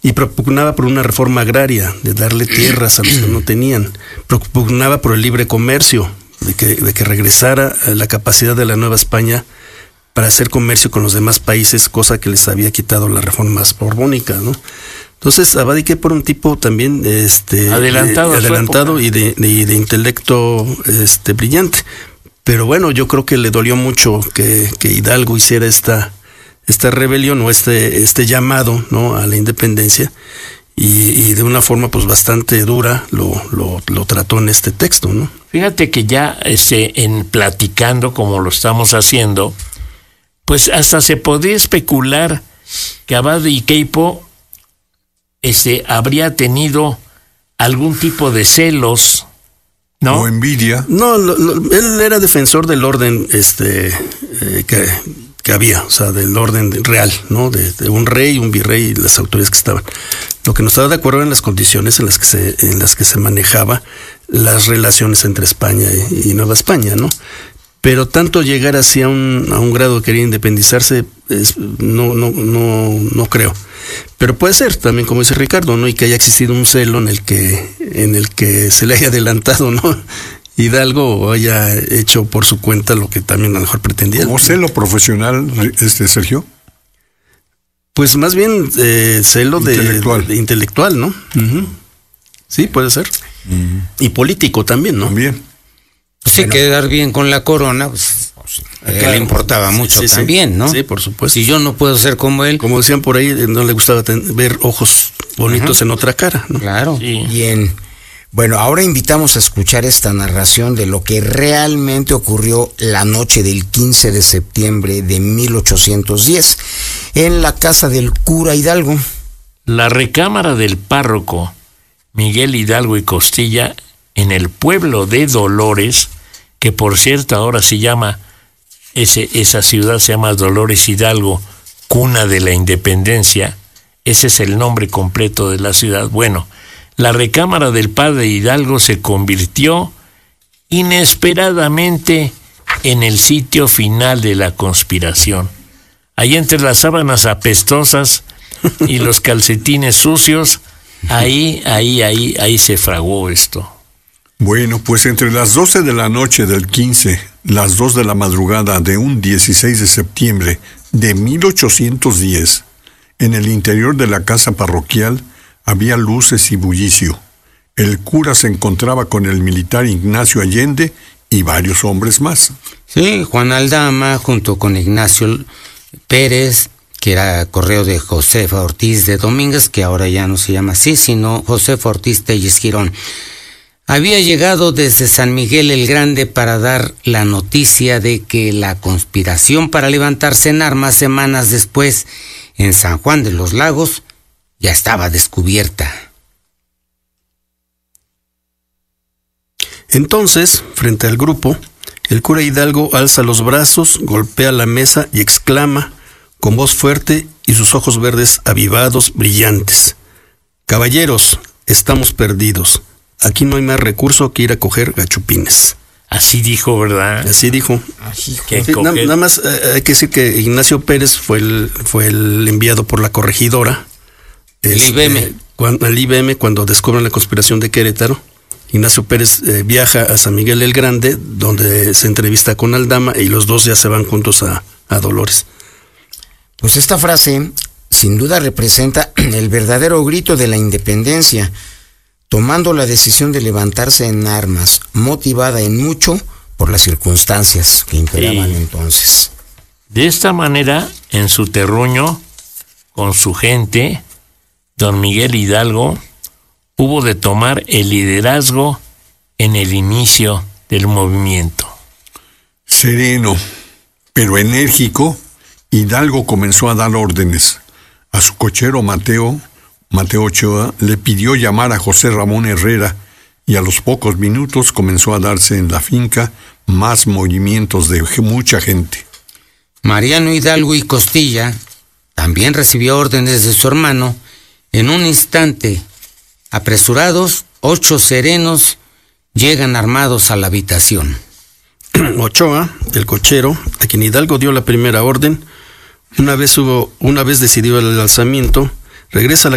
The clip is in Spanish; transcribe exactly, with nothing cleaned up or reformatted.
y propugnaba por una reforma agraria, de darle tierras a los que no tenían, propugnaba por el libre comercio, de que, de que regresara la capacidad de la Nueva España para hacer comercio con los demás países, cosa que les había quitado la reforma borbónica, ¿no? Entonces, Abadique por un tipo también este, adelantado, de, adelantado y de, de, de intelecto este, brillante. Pero bueno, yo creo que le dolió mucho que, que Hidalgo hiciera esta, esta rebelión o este, este llamado, ¿no?, a la independencia, y, y de una forma pues bastante dura lo, lo, lo trató en este texto, ¿no? Fíjate que ya este, en platicando como lo estamos haciendo, pues hasta se podría especular que Abadiqueipo este, habría tenido algún tipo de celos, ¿no? O envidia. No, lo, lo, él era defensor del orden este eh, que, que había, o sea, del orden real, ¿no? De, de un rey, un virrey y las autoridades que estaban. Lo que no estaba de acuerdo en las condiciones en las que se, en las que se manejaba las relaciones entre España y, y Nueva España, ¿no? Pero tanto llegar así a un, a un grado de querer independizarse, es, no, no, no, no creo. Pero puede ser también, como dice Ricardo, ¿no? Y que haya existido un celo en el que, en el que se le haya adelantado, ¿no?, Hidalgo, o haya hecho por su cuenta lo que también a lo mejor pretendía. ¿Como celo profesional, este Sergio? Pues más bien eh, celo de intelectual. de intelectual, ¿no? Uh-huh. Sí, puede ser. Uh-huh. Y político también, ¿no? También. Sí, bueno, quedar bien con la corona, pues, claro, que le importaba mucho, sí, también, sí, ¿no? Sí, por supuesto. Si yo no puedo ser como él. Como decían por ahí, no le gustaba ten, ver ojos bonitos, uh-huh, en otra cara, ¿no? Claro. Sí. Bien. Bueno, ahora invitamos a escuchar esta narración de lo que realmente ocurrió la noche del quince de septiembre de mil ochocientos diez en la casa del cura Hidalgo. La recámara del párroco Miguel Hidalgo y Costilla en el pueblo de Dolores, que por cierto ahora se llama, ese, esa ciudad se llama Dolores Hidalgo, cuna de la independencia. Ese es el nombre completo de la ciudad. Bueno, la recámara del padre Hidalgo se convirtió inesperadamente en el sitio final de la conspiración. Ahí entre las sábanas apestosas y los calcetines sucios, ahí, ahí, ahí, ahí se fraguó esto. Bueno, pues entre las doce de la noche del quince, las dos de la madrugada de un dieciséis de septiembre de mil ochocientos diez, en el interior de la casa parroquial había luces y bullicio. El cura se encontraba con el militar Ignacio Allende y varios hombres más. Sí, Juan Aldama, junto con Ignacio Pérez, que era correo de Josefa Ortiz de Domínguez, que ahora ya no se llama así, sino Josefa Ortiz Telles Girón. Había llegado desde San Miguel el Grande para dar la noticia de que la conspiración para levantarse en armas semanas después en San Juan de los Lagos ya estaba descubierta. Entonces, frente al grupo, el cura Hidalgo alza los brazos, golpea la mesa y exclama con voz fuerte y sus ojos verdes avivados, brillantes: «Caballeros, estamos perdidos. Aquí no hay más recurso que ir a coger gachupines». Así dijo, ¿verdad? Así dijo. Así sí, na, nada más eh, hay que decir que Ignacio Pérez fue el, fue el enviado por la corregidora. El este, I B M. Cuando, el I B M, cuando descubren la conspiración de Querétaro. Ignacio Pérez eh, viaja a San Miguel el Grande, donde se entrevista con Aldama, y los dos ya se van juntos a, a Dolores. Pues esta frase sin duda representa el verdadero grito de la independencia, tomando la decisión de levantarse en armas, motivada en mucho por las circunstancias que imperaban sí. entonces. De esta manera, en su terruño, con su gente, don Miguel Hidalgo hubo de tomar el liderazgo en el inicio del movimiento. Sereno, pero enérgico, Hidalgo comenzó a dar órdenes. A su cochero Mateo, Mateo Ochoa, le pidió llamar a José Ramón Herrera, y a los pocos minutos comenzó a darse en la finca más movimientos de mucha gente. Mariano Hidalgo y Costilla también recibió órdenes de su hermano. En un instante, apresurados, ocho serenos llegan armados a la habitación. Ochoa, el cochero, a quien Hidalgo dio la primera orden, una vez hubo, una vez decidido el alzamiento, regresa a la